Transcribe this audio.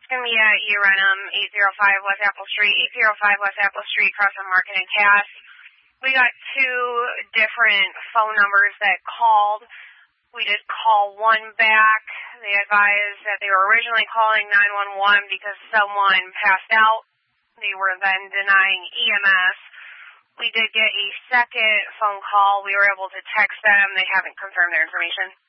It's going to be at Urenum, 805 West Apple Street, 805 West Apple Street, across from Market and Cass. We got two different phone numbers that called. We did call one back. They advised that they were originally calling 911 because someone passed out. They were then denying EMS. We did get a second phone call. We were able to text them. They haven't confirmed their information.